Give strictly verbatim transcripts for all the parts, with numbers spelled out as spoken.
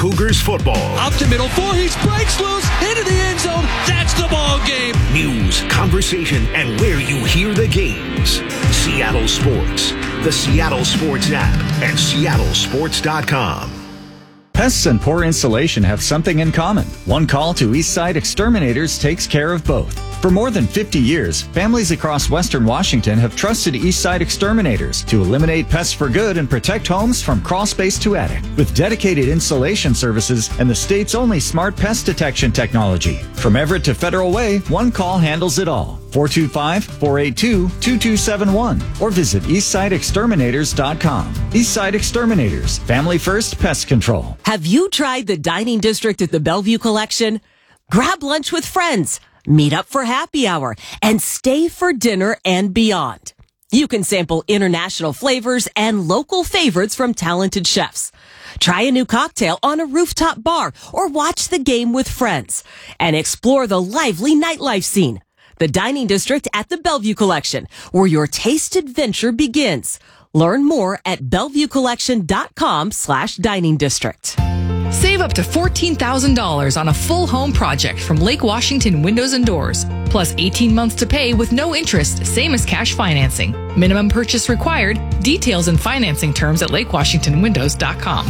Cougars football. Up the middle, Voorhees breaks loose into the end zone. That's the ball game. News, conversation, and where you hear the games. Seattle Sports, the Seattle Sports app, and seattle sports dot com. Pests and poor insulation have something in common. One call to Eastside Exterminators takes care of both. For more than fifty years, families across Western Washington have trusted Eastside Exterminators to eliminate pests for good and protect homes from crawl space to attic. With dedicated insulation services and the state's only smart pest detection technology. From Everett to Federal Way, one call handles it all. four two five, four eight two, two two seven one or visit eastside exterminators dot com. Eastside Exterminators, family first pest control. Have you tried the dining district at the Bellevue Collection? Grab lunch with friends, meet up for happy hour, and stay for dinner and beyond. You can sample international flavors and local favorites from talented chefs. Try a new cocktail on a rooftop bar or watch the game with friends and explore the lively nightlife scene. The Dining District at the Bellevue Collection, where your taste adventure begins. Learn more at bellevue collection dot com slash dining district. Save up to fourteen thousand dollars on a full home project from Lake Washington Windows and Doors. Plus eighteen months to pay with no interest, same as cash financing. Minimum purchase required. Details and financing terms at lake washington windows dot com.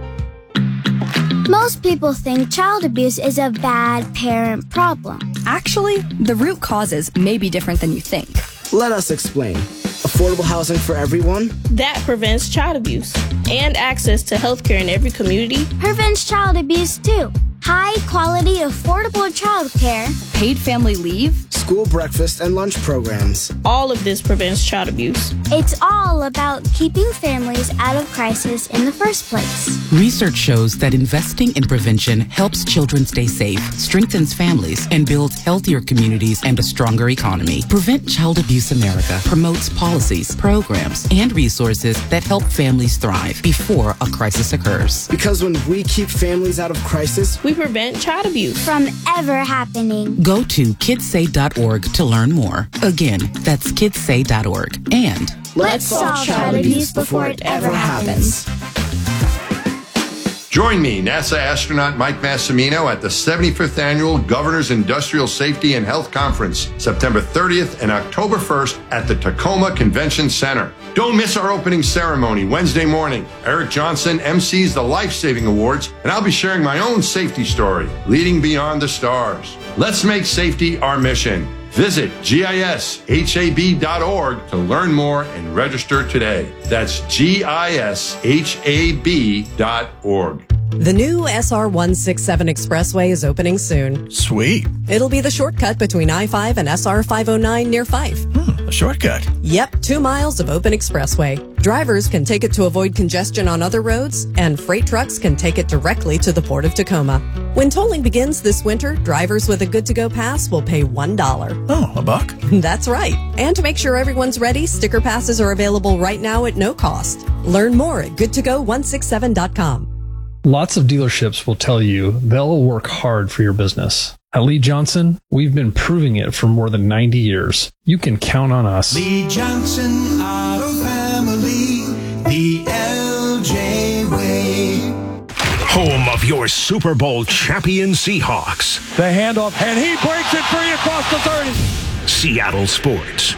Most people think child abuse is a bad parent problem. Actually, the root causes may be different than you think. Let us explain. Affordable housing for everyone? That prevents child abuse. And access to healthcare in every community. Prevents child abuse too. High quality, affordable childcare. Paid family leave. School breakfast and lunch programs. All of this prevents child abuse. It's all about keeping families out of crisis in the first place. Research shows that investing in prevention helps children stay safe, strengthens families, and builds healthier communities and a stronger economy. Prevent Child Abuse America promotes policies, programs, and resources that help families thrive before a crisis occurs. Because when we keep families out of crisis, we prevent child abuse from ever happening. Go to kids say dot org to learn more. Again, that's kids say dot org. And let's solve child abuse before it ever happens. Join me, NASA astronaut Mike Massimino, at the seventy-fifth Annual Governor's Industrial Safety and Health Conference, September thirtieth and October first at the Tacoma Convention Center. Don't miss our opening ceremony Wednesday morning. Eric Johnson M Cs the Life Saving Awards, and I'll be sharing my own safety story, Leading Beyond the Stars. Let's make safety our mission. Visit gishab dot org to learn more and register today. That's gishab dot org. The new S R one sixty-seven Expressway is opening soon. Sweet. It'll be the shortcut between I five and S R five oh nine near Fife. Hmm, a shortcut? Yep, two miles of open expressway. Drivers can take it to avoid congestion on other roads, and freight trucks can take it directly to the Port of Tacoma. When tolling begins this winter, drivers with a good-to-go pass will pay one dollar. Oh, a buck? That's right. And to make sure everyone's ready, sticker passes are available right now at no cost. Learn more at good to go one sixty-seven dot com. Lots of dealerships will tell you they'll work hard for your business. At Lee Johnson, we've been proving it for more than ninety years. You can count on us. Lee Johnson Auto Family, the L J way. Home of your Super Bowl champion Seahawks. The handoff, and he breaks it free across the thirty. Seattle Sports.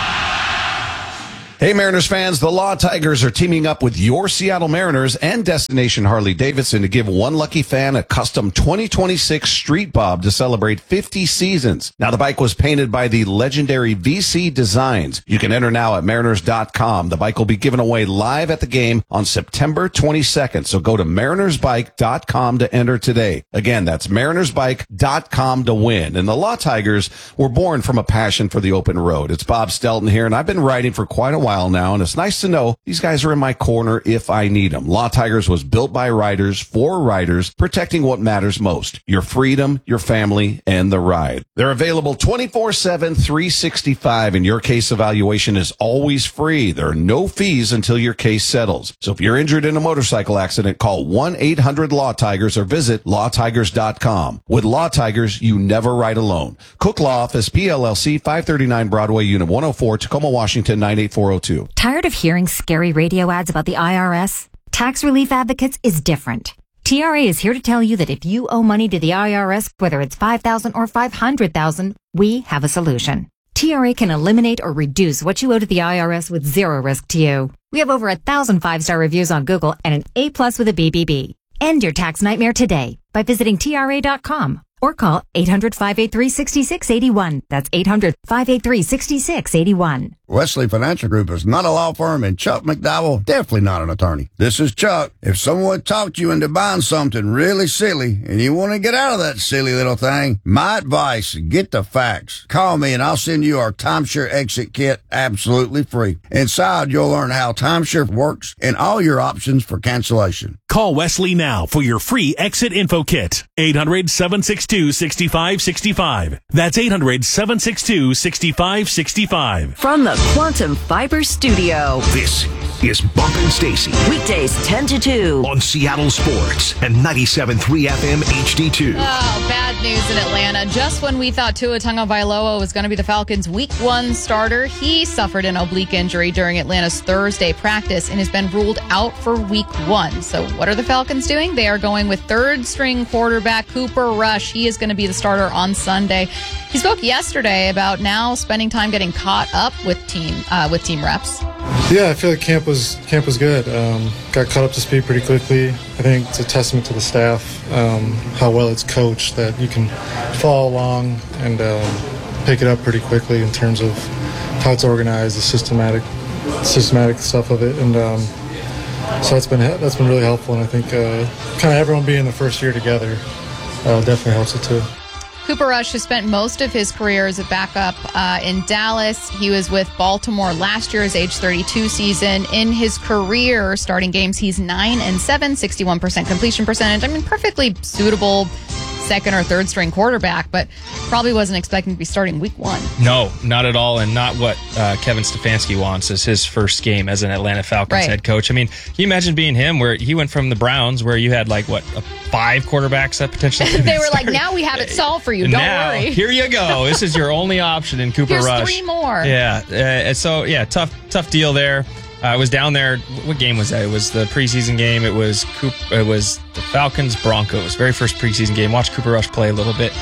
Hey, Mariners fans, the Law Tigers are teaming up with your Seattle Mariners and Destination Harley-Davidson to give one lucky fan a custom twenty twenty-six Street Bob to celebrate fifty seasons. Now, the bike was painted by the legendary V C Designs. You can enter now at mariners dot com. The bike will be given away live at the game on September twenty-second, so go to mariners bike dot com to enter today. Again, that's mariners bike dot com to win. And the Law Tigers were born from a passion for the open road. It's Bob Stelton here, and I've been riding for quite a while now, and it's nice to know these guys are in my corner if I need them. Law Tigers was built by riders for riders, protecting what matters most: your freedom, your family, and the ride. They're available twenty-four seven, three sixty-five, and your case evaluation is always free. There are no fees until your case settles. So if you're injured in a motorcycle accident, call one eight hundred law tigers or visit law tigers dot com. With Law Tigers, you never ride alone. Cook Law Office, P L L C, five thirty-nine Broadway, Unit one oh four, Tacoma, Washington, nine eight four oh two. Tired of hearing scary radio ads about the I R S? Tax Relief Advocates is different. T R A is here to tell you that if you owe money to the I R S, whether it's five thousand dollars or five hundred thousand dollars, we have a solution. T R A can eliminate or reduce what you owe to the I R S with zero risk to you. We have over a thousand five-star reviews on Google and an A plus with a B B B. End your tax nightmare today by visiting T R A dot com or call eight hundred, five eight three, six six eight one. That's eight hundred, five eight three, six six eight one. Wesley Financial Group is not a law firm, and Chuck McDowell definitely not an attorney. This is Chuck. If someone talked you into buying something really silly and you want to get out of that silly little thing, my advice, get the facts. Call me and I'll send you our timeshare exit kit absolutely free. Inside, you'll learn how timeshare works and all your options for cancellation. Call Wesley now for your free exit info kit. eight hundred, seven six two, six five six five. That's eight hundred, seven six two, six five six five. From the Quantum Fiber Studio. This is Bumpin' Stacy. Weekdays ten to two. On Seattle Sports and ninety-seven point three F M H D two. Oh, bad news in Atlanta. Just when we thought Tua Tagovailoa was going to be the Falcons' week one starter, he suffered an oblique injury during Atlanta's Thursday practice and has been ruled out for week one. So what are the Falcons doing? They are going with third-string quarterback Cooper Rush. He is going to be the starter on Sunday. He spoke yesterday about now spending time getting caught up with team uh, with team reps. Yeah, I feel like camp was camp was good. Um, got caught up to speed pretty quickly. I think it's a testament to the staff, um, how well it's coached, that you can follow along and um, pick it up pretty quickly in terms of how it's organized, the systematic systematic stuff of it, and um, so that's been that's been really helpful. And I think uh, kind of everyone being the first year together uh, definitely helps it too. Cooper Rush has spent most of his career as a backup uh, in Dallas. He was with Baltimore last year, his age thirty-two season. In his career starting games, he's nine and seven, sixty-one percent completion percentage. I mean, perfectly suitable second or third string quarterback, but probably wasn't expecting to be starting week one. No, not at all, and not what uh, Kevin Stefanski wants as his first game as an Atlanta Falcons Right. head coach. I mean, can you imagine being him, where he went from the Browns, where you had like what a five quarterbacks that potentially They were like, now we have it solved for you. Don't now, worry. Here you go. This is your only option in Cooper Here's Rush. three more. Yeah. Uh, and so yeah, tough, tough deal there. Uh, I was down there. What game was that? It was the preseason game. It was Coop, It was the Falcons Broncos. Very first preseason game. Watched Cooper Rush play a little bit.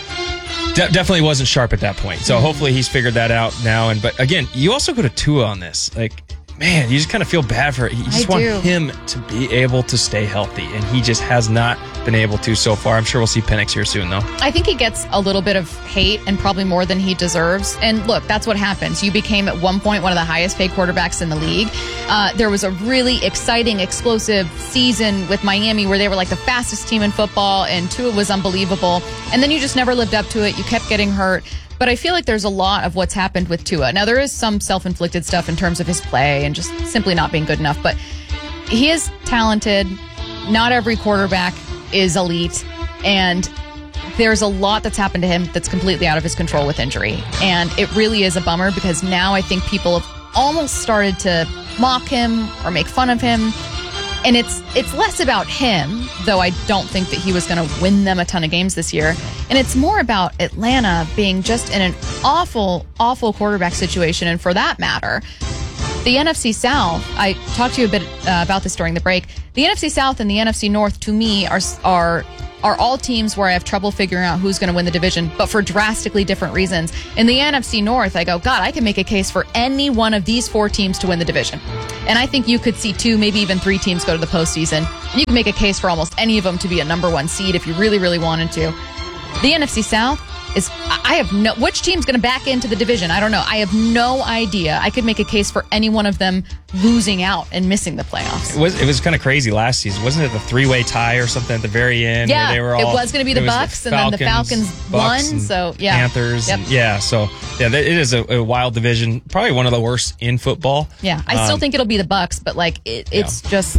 De- definitely wasn't sharp at that point. So hopefully he's figured that out now. And but again, you also go to Tua on this. Like, man, you just kind of feel bad for it. You just I want do. him to be able to stay healthy, and he just has not been able to so far. I'm sure we'll see Penix here soon, though. I think he gets a little bit of hate and probably more than he deserves. And look, that's what happens. You became at one point one of the highest paid quarterbacks in the league. Uh, there was a really exciting, explosive season with Miami where they were like the fastest team in football, and Tua was unbelievable. And then you just never lived up to it. You kept getting hurt. But I feel like there's a lot of what's happened with Tua. Now, there is some self-inflicted stuff in terms of his play and just simply not being good enough. But he is talented. Not every quarterback is elite. And there's a lot that's happened to him that's completely out of his control with injury. And it really is a bummer because now I think people have almost started to mock him or make fun of him. And it's it's less about him, though I don't think that he was going to win them a ton of games this year. And it's more about Atlanta being just in an awful, awful quarterback situation. And for that matter, the N F C South, I talked to you a bit uh, about this during the break. The N F C South and the N F C North, to me, are are are all teams where I have trouble figuring out who's going to win the division, but for drastically different reasons. In the N F C North, I go, God, I can make a case for any one of these four teams to win the division. And I think you could see two, maybe even three teams go to the postseason. And you can make a case for almost any of them to be a number one seed if you really, really wanted to. The N F C South is, I have no, which team's going to back into the division? I don't know. I have no idea. I could make a case for any one of them losing out and missing the playoffs. It was it was kind of crazy last season. Wasn't it the three-way tie or something at the very end? Yeah, where they were all, it was going to be the it was Bucks, and then the Falcons Bucks won. and So yeah, Panthers. Yep. And, yeah, so yeah, it is a, a wild division. Probably one of the worst in football. Yeah, I still Um, think it'll be the Bucks, but like it, it's just.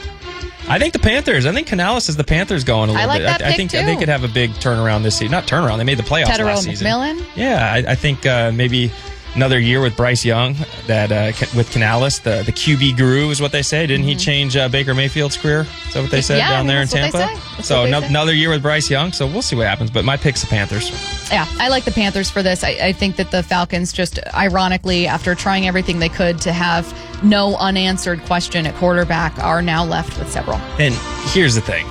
I think the Panthers. I think Canales is the Panthers going a little I like bit. that I, I pick, think too. they could have a big turnaround this season. Not turnaround. They made the playoffs Tedero last season. McMillan? Yeah, I, I think uh, maybe another year with Bryce Young. That uh, ca- with Canales, the the Q B guru is what they say. Didn't he change uh, Baker Mayfield's career? Is that what they said Yeah, I down mean, there in that's what they Tampa? say. That's So what they no, say. another year with Bryce Young. So we'll see what happens. But my pick's the Panthers. Yeah, I like the Panthers for this. I, I think that the Falcons just ironically, after trying everything they could to have no unanswered question at quarterback, are now left with several. And here's the thing.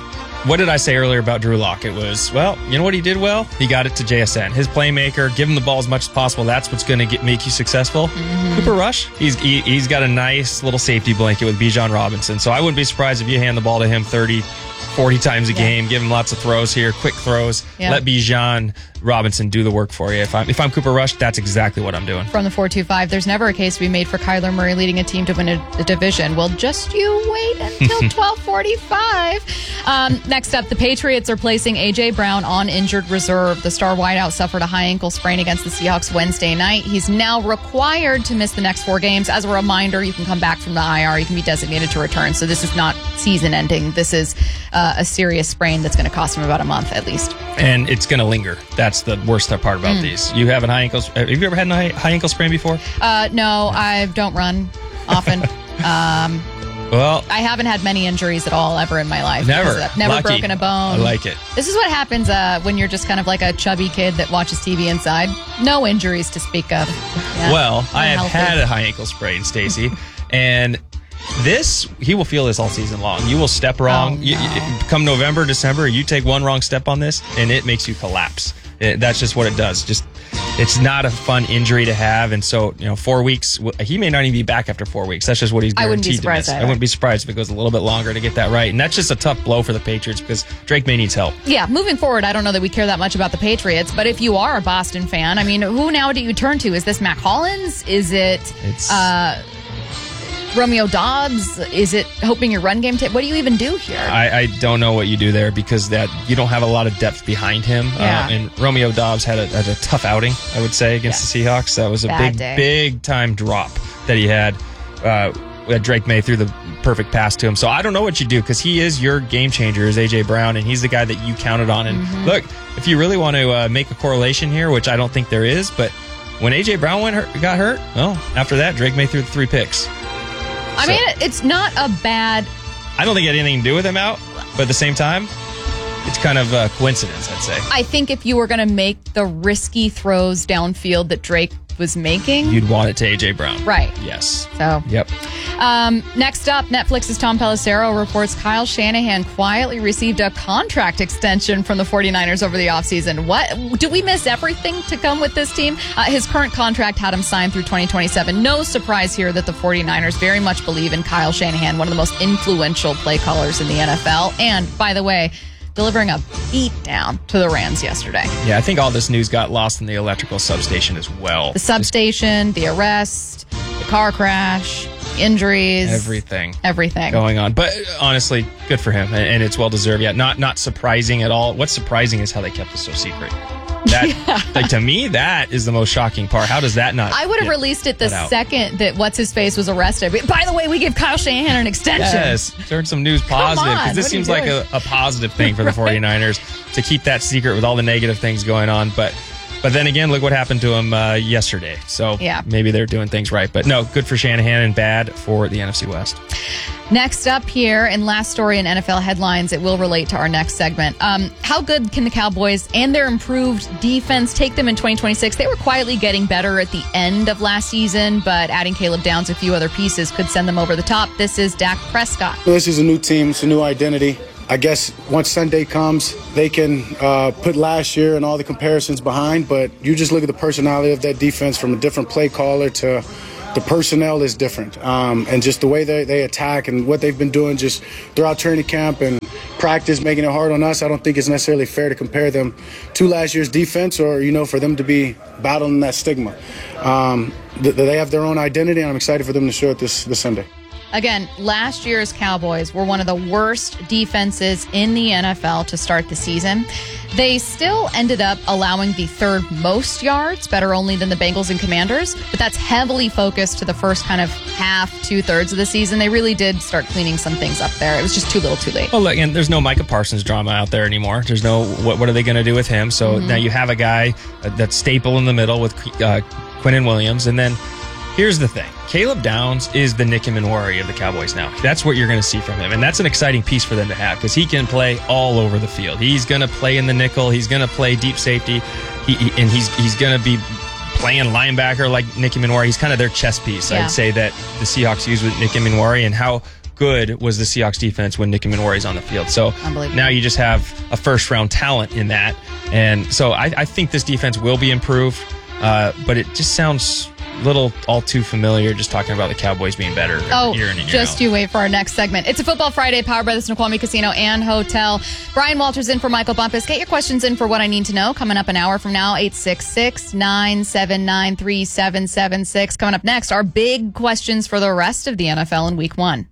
what did I say earlier about Drew Lock? It was, well, you know what he did well? He got it to J S N. His playmaker, give him the ball as much as possible. That's what's going to get make you successful. Mm-hmm. Cooper Rush, he's he, he's got a nice little safety blanket with Bijan Robinson. So I wouldn't be surprised if you hand the ball to him thirty, forty times a yeah. game, give him lots of throws here, quick throws. Yeah. Let Bijan Robinson do the work for you. If I'm, if I'm Cooper Rush, that's exactly what I'm doing. From the four two five, there's never a case to be made for Kyler Murray leading a team to win a, a division. Well, just you wait until twelve forty-five. Um, next up, the Patriots are placing A J. Brown on injured reserve. The star wideout suffered a high ankle sprain against the Seahawks Wednesday night. He's now required to miss the next four games. As a reminder, you can come back from the I R. You can be designated to return. So this is not season ending. This is uh, a serious sprain that's going to cost him about a month at least. And it's going to linger. That's the worst part about mm. these. You have a high ankle. Have you ever had a high, high ankle sprain before? Uh, no, I don't run often. um, well, I haven't had many injuries at all ever in my life. Never. I've never Lucky. broken a bone. I like it. This is what happens uh, when you're just kind of like a chubby kid that watches T V inside. No injuries to speak of. Yeah. Well, I have healthy. had a high ankle sprain, Stacey, and this, he will feel this all season long. You will step wrong. Oh, you, no. you, come November, December, you take one wrong step on this, and it makes you collapse. It, that's just what it does. Just, it's not a fun injury to have, and so you know, four weeks. He may not even be back after four weeks. That's just what he's guaranteed I wouldn't be surprised to miss. either. I wouldn't be surprised if it goes a little bit longer to get that right, and that's just a tough blow for the Patriots because Drake May needs help. Yeah, moving forward, I don't know that we care that much about the Patriots, but if you are a Boston fan, I mean, who now do you turn to? Is this Mac Hollins? Is it? It's. Uh, Romeo Dobbs? Is it hoping your run game? T- what do you even do here? I, I don't know what you do there because that you don't have a lot of depth behind him. Yeah. Uh, and Romeo Dobbs had a, had a tough outing, I would say, against yeah. the Seahawks. That was a Bad big, day. big time drop that he had. Uh, that Drake May threw the perfect pass to him. So I don't know what you do because he is your game changer, is A J. Brown, and he's the guy that you counted on. And mm-hmm. look, if you really want to uh, make a correlation here, which I don't think there is, but when A J. Brown went hurt, got hurt, well, after that, Drake May threw the three picks. I So, mean, it's not a bad. I don't think it had anything to do with him out, but at the same time, it's kind of a coincidence, I'd say. I think if you were going to make the risky throws downfield that Drake was making, You'd want it to A J. Brown. right. Yes. So, Yep. um, next up, Netflix's Tom Pelissero reports Kyle Shanahan quietly received a contract extension from the 49ers over the offseason. What? Did we miss everything to come with this team? Uh, his current contract had him signed through twenty twenty-seven. No surprise here that the 49ers very much believe in Kyle Shanahan, one of the most influential play callers in the N F L. And, by the way, delivering a beat down to the Rams yesterday. Yeah, I think all this news got lost in the electrical substation as well. The substation, the arrest, the car crash, injuries. Everything. Everything. Going on. But honestly, good for him. And, and it's well deserved. Yeah, not not surprising at all. What's surprising is how they kept this so secret. That, yeah. like, to me, that is the most shocking part. How does that not I would have released it the second that What's-His-Face was arrested. By the way, we give Kyle Shanahan an extension. Yes, turn some news positive. Because this seems like a, a positive thing for the right. 49ers to keep that secret with all the negative things going on. But but then again, look what happened to him uh, yesterday. So yeah. maybe they're doing things right. But no, good for Shanahan and bad for the N F C West. Next up here, and last story in N F L headlines, it will relate to our next segment. Um, how good can the Cowboys and their improved defense take them in twenty twenty-six? They were quietly getting better at the end of last season, but adding Caleb Downs, a few other pieces, could send them over the top. This is Dak Prescott. This is a new team. It's a new identity. I guess once Sunday comes, they can uh, put last year and all the comparisons behind, but you just look at the personality of that defense from a different play caller to the personnel is different. Um, and just the way they, they attack and what they've been doing just throughout training camp and practice, making it hard on us, I don't think it's necessarily fair to compare them to last year's defense or, you know, for them to be battling that stigma. Um, th- they have their own identity, and I'm excited for them to show it this, this Sunday. Again, last year's Cowboys were one of the worst defenses in the N F L to start the season. They still ended up allowing the third most yards, better only than the Bengals and Commanders, but that's heavily focused to the first kind of half, two-thirds of the season. They really did start cleaning some things up there. It was just too little too late. Well, look, and there's no Micah Parsons drama out there anymore. There's no, what, what are they going to do with him? So mm-hmm. now you have a guy that's staple in the middle with uh, Quinnen Williams, and then here's the thing. Caleb Downs is the Nick Manwari of the Cowboys now. That's what you're going to see from him. And that's an exciting piece for them to have because he can play all over the field. He's going to play in the nickel. He's going to play deep safety. He, he, and he's he's going to be playing linebacker like Nick Manwari. He's kind of their chess piece, yeah. I'd say, that the Seahawks use with Nick Manwari. And how good was the Seahawks defense when Nick Manwari is on the field. So now you just have a first round talent in that. And so I, I think this defense will be improved, uh, but it just sounds a little all too familiar just talking about the Cowboys being better oh, year in and year just out. you wait for our next segment. It's a Football Friday powered by the Snoqualmie Casino and Hotel. Brian Walters in for Michael Bumpus. Get your questions in for What I Need to Know coming up an hour from now, eight six six, nine seven nine, three seven seven six. Coming up next, our big questions for the rest of the N F L in week one.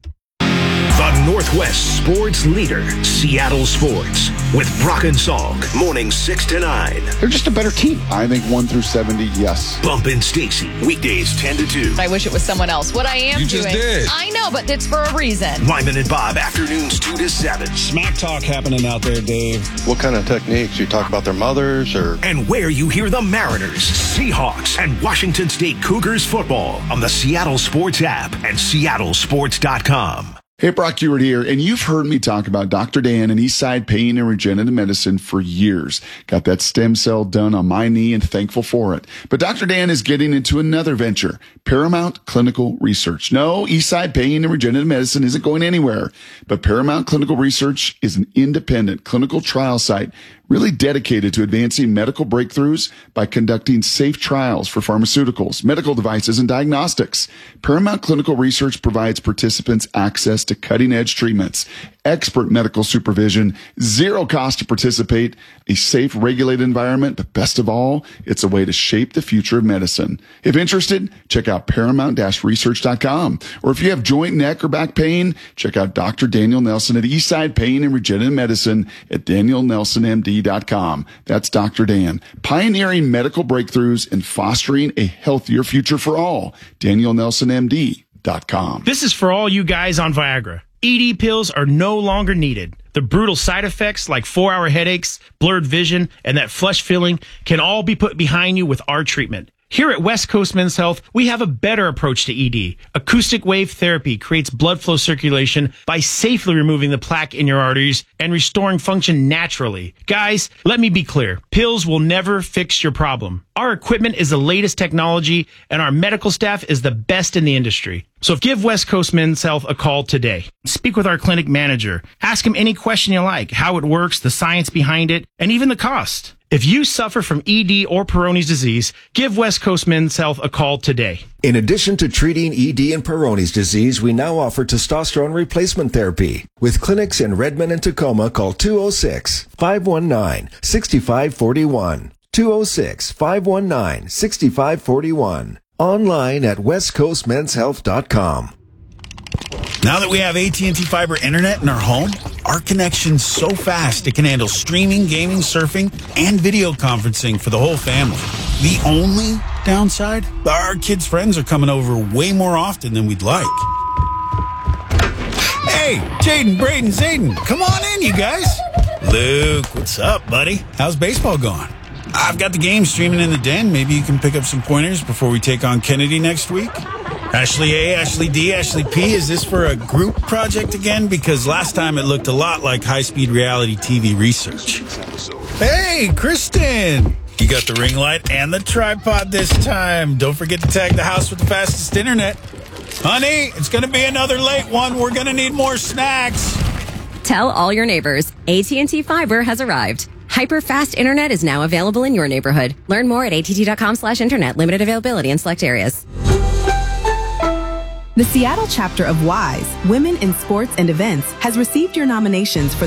The Northwest sports leader, Seattle Sports, with Brock and Salk, mornings six to nine. They're just a better team. I think one through seventy, yes. Bump and Stacy, weekdays ten to two. I wish it was someone else. What I am You doing. just did. I know, but it's for a reason. Wyman and Bob, afternoons two to seven. Smack talk happening out there, Dave. What kind of techniques? You talk about their mothers or? And where you hear the Mariners, Seahawks, and Washington State Cougars football on the Seattle Sports app and seattle sports dot com. Hey, Brock Ewart here, and you've heard me talk about Doctor Dan and Eastside Pain and Regenerative Medicine for years. Got that stem cell done on my knee and thankful for it. But Doctor Dan is getting into another venture, Paramount Clinical Research. No, Eastside Pain and Regenerative Medicine isn't going anywhere, but Paramount Clinical Research is an independent clinical trial site really dedicated to advancing medical breakthroughs by conducting safe trials for pharmaceuticals, medical devices, and diagnostics. Paramount Clinical Research provides participants access to cutting-edge treatments, expert medical supervision, zero cost to participate, a safe, regulated environment, but best of all, it's a way to shape the future of medicine. If interested, check out paramount dash research dot com. Or if you have joint, neck, or back pain, check out Doctor Daniel Nelson at Eastside Pain and Regenerative Medicine at daniel nelson m d dot com. That's Doctor Dan, pioneering medical breakthroughs and fostering a healthier future for all. daniel nelson m d dot com. This is for all you guys on Viagra. E D pills are no longer needed. The brutal side effects like four-hour headaches, blurred vision, and that flush feeling can all be put behind you with our treatment. Here at West Coast Men's Health, we have a better approach to E D. Acoustic wave therapy creates blood flow circulation by safely removing the plaque in your arteries and restoring function naturally. Guys, let me be clear. Pills will never fix your problem. Our equipment is the latest technology, and our medical staff is the best in the industry. So give West Coast Men's Health a call today. Speak with our clinic manager. Ask him any question you like, how it works, the science behind it, and even the cost. If you suffer from E D or Peyronie's disease, give West Coast Men's Health a call today. In addition to treating E D and Peyronie's disease, we now offer testosterone replacement therapy. With clinics in Redmond and Tacoma, call two oh six, five one nine, six five four one. two oh six, five one nine, six five four one. Online at west coast men's health dot com. Now that we have A T and T Fiber Internet in our home, our connection's so fast it can handle streaming, gaming, surfing, and video conferencing for the whole family. The only downside? Our kids' friends are coming over way more often than we'd like. Hey, Jaden, Braden, Zayden, come on in, you guys. Luke, what's up, buddy? How's baseball going? I've got the game streaming in the den. Maybe you can pick up some pointers before we take on Kennedy next week. Ashley A, Ashley D, Ashley P, is this for a group project again? Because last time it looked a lot like high-speed reality T V research. Hey, Kristen! You got the ring light and the tripod this time. Don't forget to tag the house with the fastest internet. Honey, it's going to be another late one. We're going to need more snacks. Tell all your neighbors, A T and T Fiber has arrived. Hyper-fast internet is now available in your neighborhood. Learn more at A T T dot com slash internet. Limited availability in select areas. The Seattle chapter of WISE, Women in Sports and Events, has received your nominations for